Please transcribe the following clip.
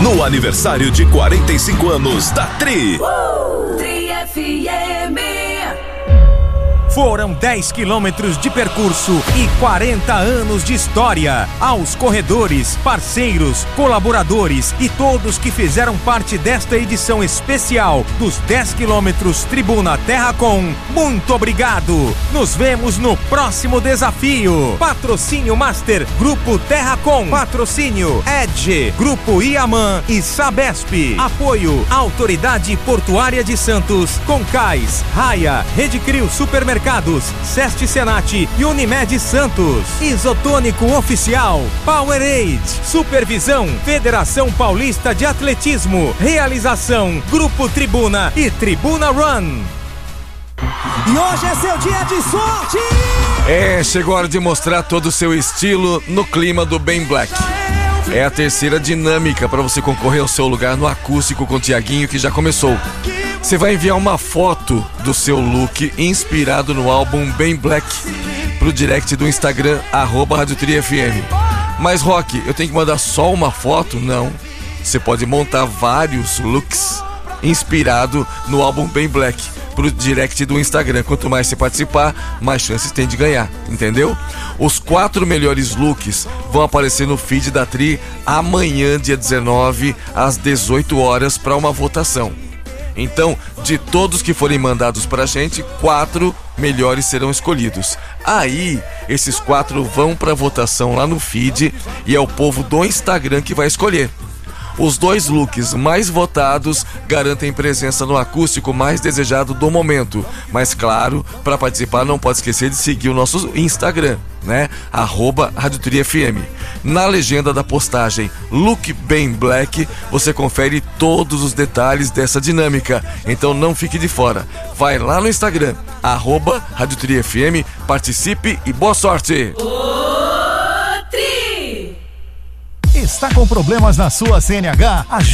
no aniversário de 45 anos da Tri. Tri FM. Foram 10 quilômetros de percurso e 40 anos de história. Aos corredores, parceiros, colaboradores e todos que fizeram parte desta edição especial dos 10 quilômetros Tribuna Terracom, muito obrigado. Nos vemos no próximo desafio. Patrocínio Master, Grupo Terracom. Patrocínio Edge, Grupo Iaman e Sabesp. Apoio Autoridade Portuária de Santos, Concais, Raia, Rede Crio Supermercados, Seste Senat e Unimed Santos. Isotônico Oficial, Powerade, Supervisão, Federação Paulista de Atletismo, Realização, Grupo Tribuna e Tribuna Run. E hoje é seu dia de sorte! Chegou a hora de mostrar todo o seu estilo no clima do Bem Black. É a terceira dinâmica para você concorrer ao seu lugar no acústico com o Tiaguinho, que já começou. Você vai enviar uma foto do seu look inspirado no álbum Bem Black pro direct do Instagram, @Rádio Tri FM. Mas, Rock, eu tenho que mandar só uma foto? Não. Você pode montar vários looks inspirado no álbum Bem Black pro direct do Instagram. Quanto mais você participar, mais chances tem de ganhar, entendeu? Os 4 melhores looks vão aparecer no feed da Tri amanhã, dia 19, às 18 horas, para uma votação. Então, de todos que forem mandados pra gente, 4 melhores serão escolhidos. Aí, esses 4 vão pra votação lá no feed e é o povo do Instagram que vai escolher. Os 2 looks mais votados garantem presença no acústico mais desejado do momento. Mas claro, para participar não pode esquecer de seguir o nosso Instagram, né? @Rádio Tri FM. Na legenda da postagem Look Bem Black, você confere todos os detalhes dessa dinâmica. Então não fique de fora. Vai lá no Instagram, @Rádio Tri FM, participe e boa sorte! Tri! Está com problemas na sua CNH?